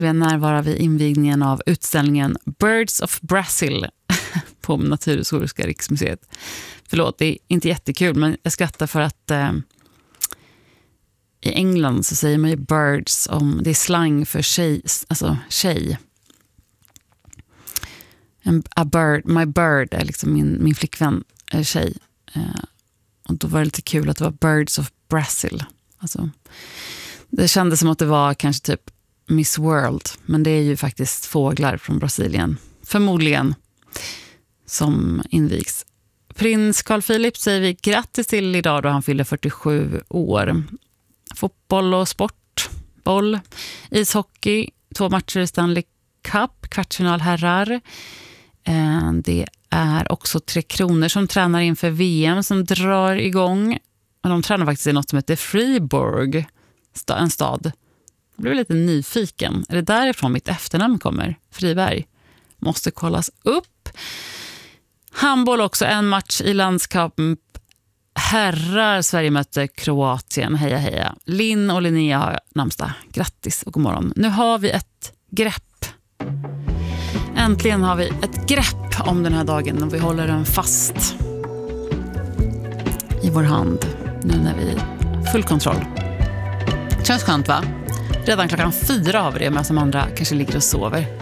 Vi närvarar vid invigningen av utställningen Birds of Brazil på Naturhistoriska riksmuseet. Förlåt, det är inte jättekul, men jag skrattar för att i England så säger man ju birds om det är slang för tjej, alltså tjej. A bird, my bird är liksom min flickvän är tjej. Och då var det lite kul att det var Birds of Brazil. Alltså, det kändes som att det var kanske typ Miss World, men det är ju faktiskt fåglar från Brasilien, förmodligen, som invigs. Prins Carl Philip säger vi grattis till idag då han fyller 47 år. Fotboll och sport, boll, ishockey, 2 matcher i Stanley Cup, kvartsfinal herrar. Det är också 3 Kronor som tränar inför VM som drar igång. Och de tränar faktiskt i något som heter Fribourg, en stad. Jag blev lite nyfiken. Är det därifrån mitt efternamn kommer? Friberg. Måste kollas upp. Handboll också, en match i landskamp. Herrar, Sverige möter Kroatien. Heja, heja. Linn och Linnea har namnsdag. Grattis och god morgon. Nu har vi ett grepp. Äntligen har vi ett grepp om den här dagen och vi håller den fast i vår hand nu när vi full kontroll. Känns skönt, va? Redan klockan 4 har vi det, men som andra kanske ligger och sover.